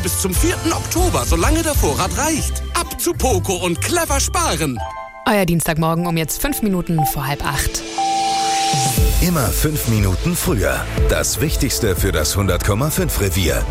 Bis zum 4. Oktober, solange der Vorrat reicht. Ab zu Poco und clever sparen. Euer Dienstagmorgen um jetzt 5 Minuten vor 7:30. Immer 5 Minuten früher. Das Wichtigste für das 100,5 Revier.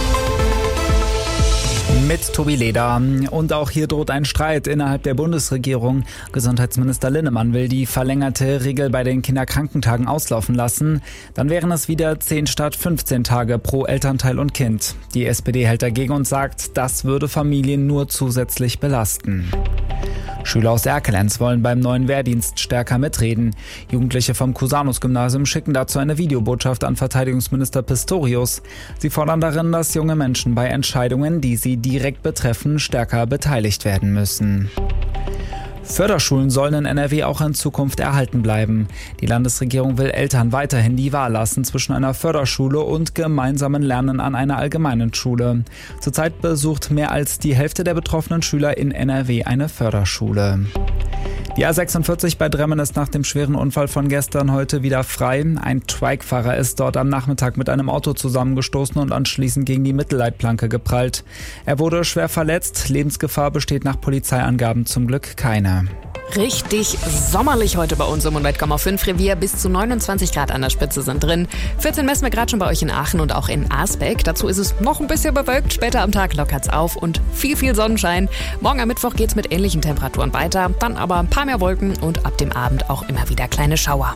Mit Tobi Leder. Und auch hier droht ein Streit innerhalb der Bundesregierung. Gesundheitsminister Linnemann will die verlängerte Regel bei den Kinderkrankentagen auslaufen lassen. Dann wären es wieder 10 statt 15 Tage pro Elternteil und Kind. Die SPD hält dagegen und sagt, das würde Familien nur zusätzlich belasten. Schüler aus Erkelenz wollen beim neuen Wehrdienst stärker mitreden. Jugendliche vom Cusanus-Gymnasium schicken dazu eine Videobotschaft an Verteidigungsminister Pistorius. Sie fordern darin, dass junge Menschen bei Entscheidungen, die sie direkt betreffen, stärker beteiligt werden müssen. Förderschulen sollen in NRW auch in Zukunft erhalten bleiben. Die Landesregierung will Eltern weiterhin die Wahl lassen zwischen einer Förderschule und gemeinsamen Lernen an einer allgemeinen Schule. Zurzeit besucht mehr als die Hälfte der betroffenen Schüler in NRW eine Förderschule. Die A46 bei Dremmen ist nach dem schweren Unfall von gestern heute wieder frei. Ein Trike-Fahrer ist dort am Nachmittag mit einem Auto zusammengestoßen und anschließend gegen die Mittelleitplanke geprallt. Er wurde schwer verletzt. Lebensgefahr besteht nach Polizeiangaben zum Glück keine. Richtig sommerlich heute bei uns im 100,5 Revier. Bis zu 29 Grad an der Spitze sind drin. 14 messen wir gerade schon bei euch in Aachen und auch in Asbeck. Dazu ist es noch ein bisschen bewölkt. Später am Tag lockert's auf und viel Sonnenschein. Morgen am Mittwoch geht's mit ähnlichen Temperaturen weiter. Dann aber ein paar mehr Wolken und ab dem Abend auch immer wieder kleine Schauer.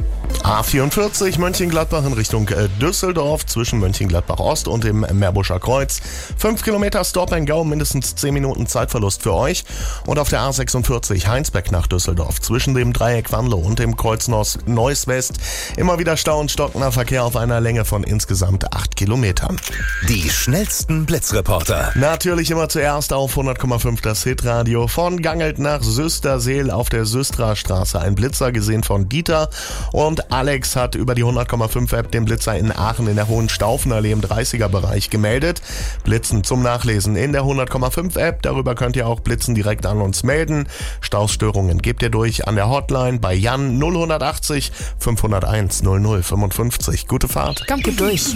A44 Mönchengladbach in Richtung Düsseldorf zwischen Mönchengladbach Ost und dem Meerbuscher Kreuz. 5 Kilometer Stop and Go, mindestens 10 Minuten Zeitverlust für euch. Und auf der A46 Heinsberg nach Düsseldorf zwischen dem Dreieck Wanlo und dem Kreuz Neuss West immer wieder Stau und stockender Verkehr auf einer Länge von insgesamt 8 Kilometern. Die schnellsten Blitzreporter. Natürlich immer zuerst auf 100,5 das Hitradio. Von Gangelt nach Süsterseel auf der Süstrastraße ein Blitzer gesehen von Dieter. Und Alex hat über die 100,5 App den Blitzer in Aachen in der Hohenstaufenallee im 30er-Bereich gemeldet. Blitzen zum Nachlesen in der 100,5 App. Darüber könnt ihr auch Blitzen direkt an uns melden. Stausstörungen gebt ihr durch an der Hotline bei Jan 0180 501 0055. Gute Fahrt. Kommt gut durch.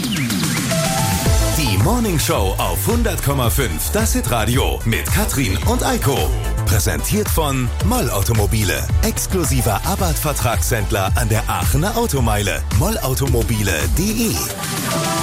Die Morning Show auf 100,5 das Hitradio mit Katrin und Eiko. Präsentiert von Moll Automobile. Exklusiver Abarth-Vertragshändler an der Aachener Automeile. mollautomobile.de